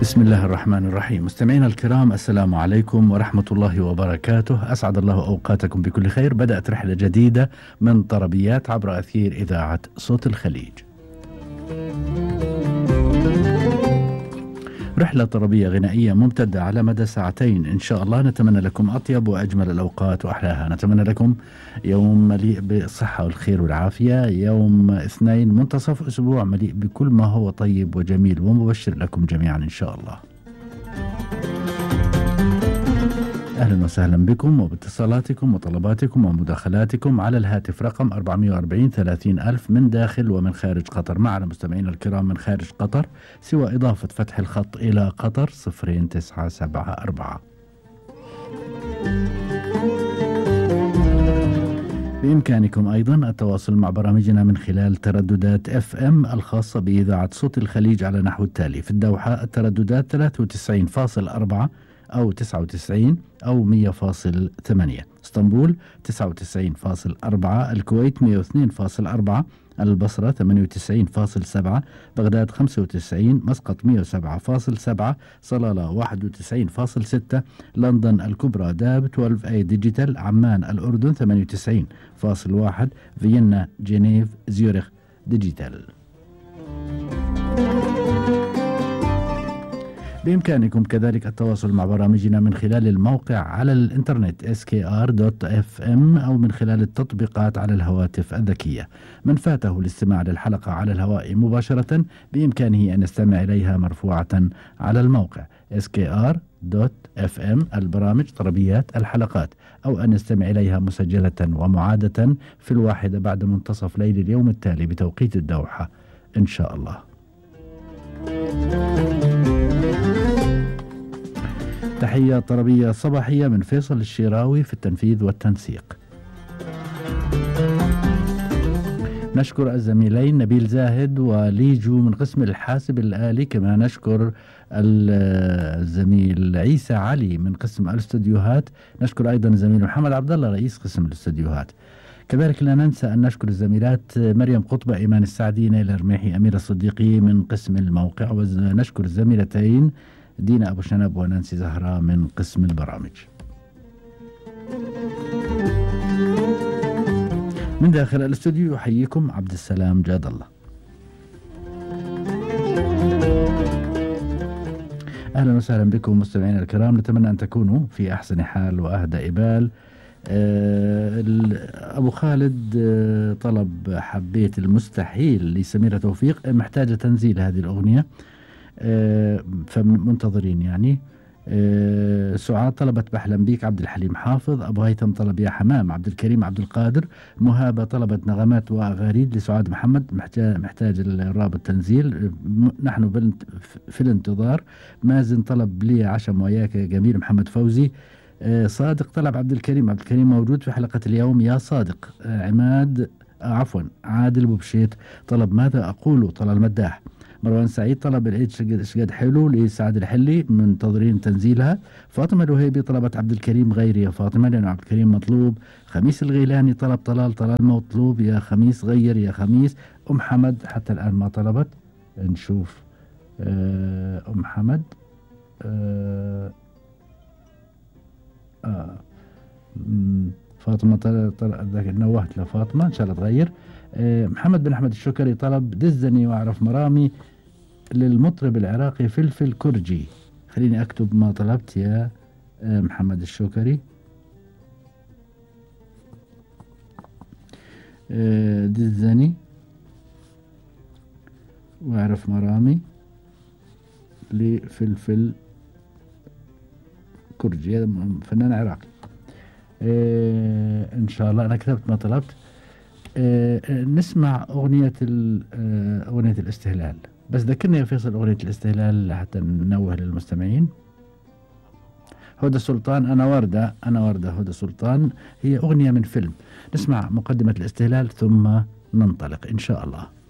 بسم الله الرحمن الرحيم. مستمعينا الكرام، السلام عليكم ورحمة الله وبركاته. أسعد الله أوقاتكم بكل خير. بدأت رحلة جديدة من طربيات عبر أثير إذاعة صوت الخليج. رحلة طربية غنائية ممتدة على مدى ساعتين إن شاء الله. نتمنى لكم أطيب وأجمل الأوقات وأحلاها. نتمنى لكم يوم مليء بالصحة والخير والعافية، يوم اثنين منتصف أسبوع مليء بكل ما هو طيب وجميل ومبشر لكم جميعا إن شاء الله. أهلا وسهلا بكم وباتصالاتكم وطلباتكم ومداخلاتكم على الهاتف رقم 440 30 ألف من داخل ومن خارج قطر. معنا مستمعين الكرام من خارج قطر سوى إضافة فتح الخط إلى قطر 0974. بإمكانكم أيضا التواصل مع برامجنا من خلال ترددات FM الخاصة بإذاعة صوت الخليج على نحو التالي: في الدوحة الترددات 93.4 أو 99 أو 100.8، اسطنبول 99.4، الكويت 102.4، البصرة 98.7، بغداد 95، مسقط 107.7، صلالة 91.6، لندن الكبرى داب 12A ديجيتال، عمان الأردن 98.1، فيينا جنيف زيورخ ديجيتال. بإمكانكم كذلك التواصل مع برامجنا من خلال الموقع على الإنترنت skr.fm أو من خلال التطبيقات على الهواتف الذكية. من فاته الاستماع للحلقة على الهواء مباشرة بإمكانه أن يستمع إليها مرفوعة على الموقع skr.fm البرامج طربيات الحلقات، أو أن يستمع إليها مسجلة ومعادة في 1 بعد منتصف ليل اليوم التالي بتوقيت الدوحة إن شاء الله. تحية طربية صباحية من فيصل الشيراوي في التنفيذ والتنسيق. نشكر الزميلين نبيل زاهد وليجو من قسم الحاسب الآلي، كما نشكر الزميل عيسى علي من قسم الاستوديوهات. نشكر أيضا الزميل محمد عبد الله رئيس قسم الاستوديوهات. كذلك لا ننسى أن نشكر الزميلات مريم قطبة، إيمان السعدي، نيلة الرميحي، أميرة الصديقي من قسم الموقع، ونشكر الزميلتين دينا أبو شنب ونانسي زهرة من قسم البرامج. من داخل الاستوديو يحييكم عبد السلام جاد الله. أهلا وسهلا بكم مستمعينا الكرام. نتمنى أن تكونوا في أحسن حال وأهدى بال. أبو خالد طلب حبيت المستحيل لسميرة توفيق، محتاجة تنزيل هذه الأغنية، فمنتظرين يعني. سعاد طلبت بحلم بيك عبد الحليم حافظ. أبو هيثم طلب يا حمام عبد الكريم عبد القادر. مهابة طلبت نغمات وأغاريد لسعاد محمد، محتاج الرابط تنزيل، نحن في الانتظار. مازن طلب لي عشم وياك يا جميل محمد فوزي. صادق طلب عبد الكريم موجود في حلقة اليوم يا صادق. عادل بوبشيت طلب ماذا أقول طلال المداح. مروان سعيد طلب العيد شقد حلو لسعد الحلي، منتظرين تنزيلها. فاطمة الوهيبي طلبت عبد الكريم غيري يا فاطمة لأنه عبد الكريم مطلوب. خميس الغيلاني طلب طلال مطلوب يا خميس غير يا خميس. أم حمد حتى الآن ما طلبت، نشوف. أم حمد فاطمة نوهت لفاطمة إن شاء الله تغير. محمد بن أحمد الشكري طلب دزني وأعرف مرامي للمطرب العراقي فلفل كرجي. خليني أكتب ما طلبت يا محمد الشكري. دزني وأعرف مرامي لفلفل كرجي، فنان عراقي. إن شاء الله أنا كتبت ما طلبت. نسمع أغنية الاستهلال، بس ذكرني يا فيصل أغنية الاستهلال حتى ننوه للمستمعين. هدى سلطان أنا وردة هدى سلطان، هي أغنية من فيلم. نسمع مقدمة الاستهلال ثم ننطلق إن شاء الله.